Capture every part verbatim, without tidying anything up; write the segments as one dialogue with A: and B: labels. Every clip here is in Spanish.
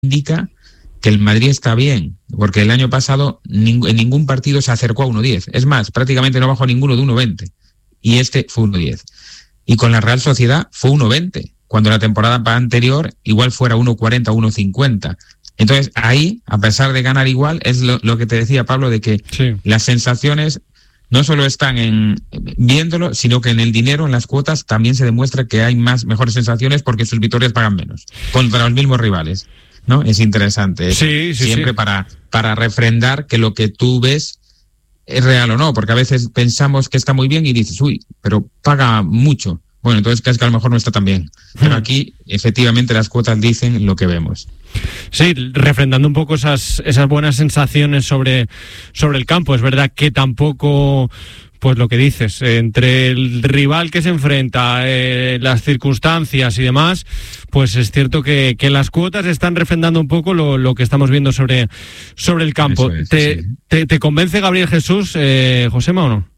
A: indica que el Madrid está bien, porque el año pasado ning- en ningún partido se acercó a uno diez. Es más, prácticamente no bajó ninguno de uno veinte. Y este fue uno diez. Y con la Real Sociedad fue uno veinte, cuando la temporada anterior igual fuera uno cuarenta, uno cincuenta. Entonces ahí, a pesar de ganar igual, es lo, lo que te decía Pablo, de que sí. Las sensaciones no solo están en viéndolo, sino que en el dinero, en las cuotas, también se demuestra que hay más mejores sensaciones porque sus victorias pagan menos contra los mismos rivales, ¿no? Es interesante.
B: Sí, sí,
A: siempre
B: sí.
A: para para refrendar que lo que tú ves es real o no, porque a veces pensamos que está muy bien y dices, uy, pero paga mucho. Bueno, entonces es que a lo mejor no está tan bien. Pero aquí, efectivamente, las cuotas dicen lo que vemos.
B: Sí, refrendando un poco esas esas buenas sensaciones sobre, sobre el campo. Es verdad que tampoco, pues lo que dices, entre el rival que se enfrenta, eh, las circunstancias y demás, pues es cierto que, que las cuotas están refrendando un poco lo, lo que estamos viendo sobre, sobre el campo.
A: Es,
B: ¿Te,
A: sí.
B: te, ¿Te convence Gabriel Jesús, eh, Josema, o no?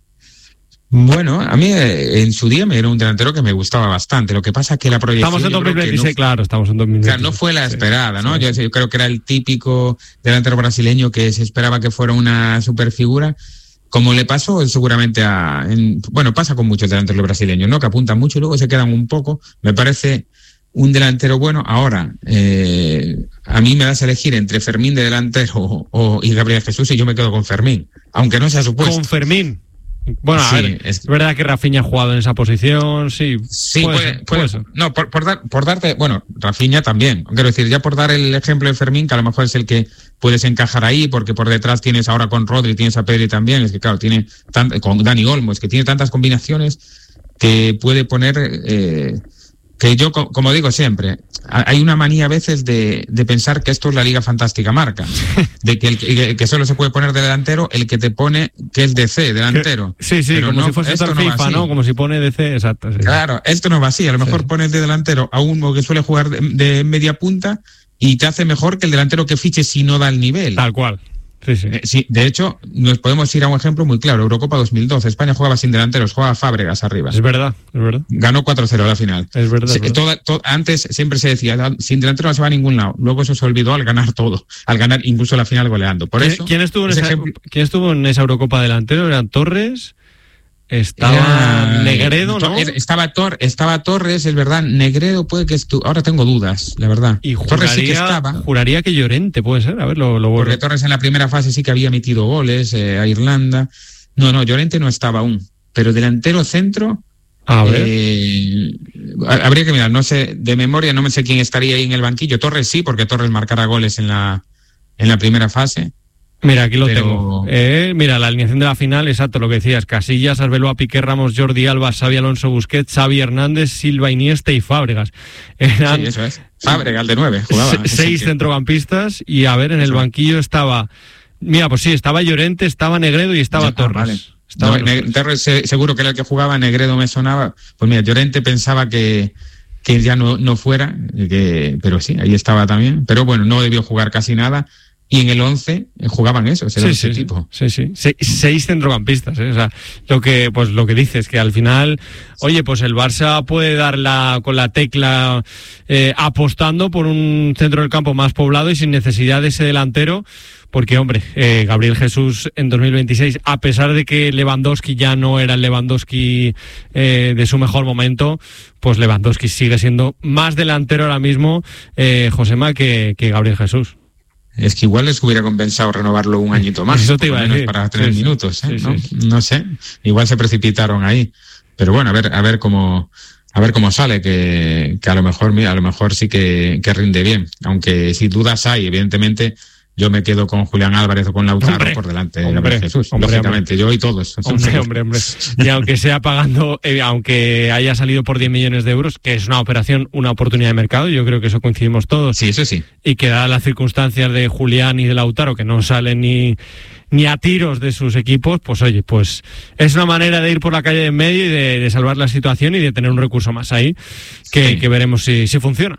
A: Bueno, a mí eh, en su día me era un delantero que me gustaba bastante. Lo que pasa es que la proyección...
B: Estamos en dos mil veintiséis, no, claro, estamos en dos mil veintiséis.
A: O sea, no fue la esperada, ¿no?
B: Sí, sí.
A: Yo, yo creo que era el típico delantero brasileño que se esperaba que fuera una superfigura, como le pasó seguramente a... En, bueno, pasa con muchos delanteros brasileños, ¿no? Que apuntan mucho y luego se quedan un poco. Me parece un delantero bueno. Ahora, eh, a mí me das a elegir entre Fermín de delantero o, o, y Gabriel Jesús y yo me quedo con Fermín, aunque no sea supuesto.
B: Con Fermín. Bueno,
A: sí,
B: a ver,
A: es...
B: es verdad que Rafinha ha jugado en esa posición, sí.
A: Sí,
B: puede,
A: puede,
B: ser,
A: puede,
B: puede ser.
A: No, por, por, dar, por darte, bueno, Rafinha también. Quiero decir, ya por dar el ejemplo de Fermín, que a lo mejor es el que puedes encajar ahí, porque por detrás tienes ahora con Rodri, tienes a Pedri también, es que claro, tiene tan, con Dani Olmo, es que tiene tantas combinaciones que puede poner, eh, que yo, como digo siempre, hay una manía a veces de, de pensar que esto es la Liga Fantástica Marca, de que, el, que, que solo se puede poner de delantero el que te pone que es D C, delantero.
B: Sí, sí,
A: pero
B: como
A: no,
B: si fuese
A: esto
B: no
A: no
B: FIFA, ¿no? Como si pone D C, exacto. Sí.
A: Claro, esto no va así, a lo mejor sí. Pones de delantero a uno que suele jugar de, de media punta y te hace mejor que el delantero que fiche si no da el nivel.
B: Tal cual. Sí, sí.
A: Eh, sí, de hecho, nos podemos ir a un ejemplo muy claro. Eurocopa dos mil doce, España jugaba sin delanteros, jugaba Fábregas arriba.
B: Es verdad, es verdad.
A: Ganó cuatro cero a la final.
B: Es verdad.
A: Se,
B: es verdad.
A: Toda, to, antes siempre se decía, sin delantero no se va a ningún lado. Luego eso se olvidó al ganar todo, al ganar incluso la final goleando. Por
B: ¿Quién,
A: eso,
B: ¿quién, estuvo en esa,
A: ejemplo...
B: ¿Quién estuvo en esa Eurocopa delantero? ¿Eran Torres? Estaba Era, Negredo, ¿no?
A: Estaba, Tor, estaba Torres, es verdad. Negredo puede que estuvo. Ahora tengo dudas, la verdad.
B: Y juraría,
A: Torres sí que estaba.
B: Juraría que Llorente puede ser. A ver, lo, lo
A: Porque Torres en la primera fase sí que había metido goles eh, a Irlanda. No, no, Llorente no estaba aún. Pero delantero centro.
B: A ver.
A: Eh, habría que mirar, no sé, de memoria no me sé quién estaría ahí en el banquillo. Torres sí, porque Torres marcara goles en la, en la primera fase.
B: Mira, aquí lo
A: Pero...
B: tengo. Eh, mira, la alineación de la final, exacto, lo que decías. Casillas, Arbeloa, Piqué, Ramos, Jordi Alba, Xavi Alonso, Busquets, Xavi Hernández, Silva, Iniesta y Fábregas. Eran
A: sí, eso es. Fábregas de nueve jugaba.
B: Se, seis centrocampistas y a ver, en el banquillo estaba... Mira, pues sí, estaba Llorente, estaba Negredo y estaba
A: sí,
B: Torres.
A: Ah, vale.
B: Estaba
A: no, ne- Torres seguro que era el que jugaba, Negredo me sonaba. Pues mira, Llorente pensaba que, que ya no, no fuera, que, pero sí, ahí estaba también. Pero bueno, no debió jugar casi nada. Y en el once jugaban esos, era
B: sí,
A: ese
B: sí,
A: tipo.
B: Sí, sí, sí. Se, seis centrocampistas, ¿eh? O sea, lo que, pues lo que dices, que al final, oye, pues el Barça puede dar la, con la tecla eh, apostando por un centro del campo más poblado y sin necesidad de ese delantero, porque, hombre, eh, Gabriel Jesús en dos mil veintiséis, a pesar de que Lewandowski ya no era el Lewandowski eh, de su mejor momento, pues Lewandowski sigue siendo más delantero ahora mismo, eh, Josema, que, que Gabriel Jesús.
A: Es que igual les hubiera compensado renovarlo un añito más.
B: Eso te iba a decir.
A: Para tener
B: sí,
A: minutos, ¿eh?
B: Sí,
A: ¿no?
B: sí.
A: no sé. Igual se precipitaron ahí. Pero bueno, a ver, a ver cómo, a ver cómo sale, que, que a lo mejor, mira, a lo mejor sí que, que rinde bien. Aunque si dudas hay, evidentemente, yo me quedo con Julián Álvarez o con Lautaro hombre, por delante de Gabriel Jesús.
B: Hombre,
A: lógicamente,
B: hombre.
A: yo y todos.
B: Hombre, hombre, hombre. Y aunque sea pagando, eh, aunque haya salido por diez millones de euros, que es una operación, una oportunidad de mercado, yo creo que eso coincidimos todos.
A: Sí, eso sí.
B: Y que dadas las circunstancias de Julián y de Lautaro, que no salen ni, ni a tiros de sus equipos, pues oye, pues es una manera de ir por la calle de en medio y de, de salvar la situación y de tener un recurso más ahí, que, sí. que veremos si, si funciona.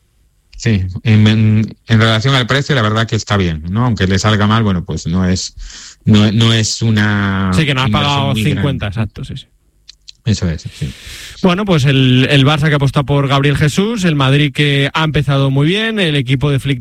A: Sí, en, en, en relación al precio, la verdad que está bien, ¿no? Aunque le salga mal, bueno, pues no es no, no es una...
B: Sí, que no has pagado cincuenta,
A: grande.
B: Exacto, sí, sí.
A: Eso es, sí.
B: Bueno, pues el, el Barça que apuesta por Gabriel Jesús, el Madrid que ha empezado muy bien, el equipo de Flick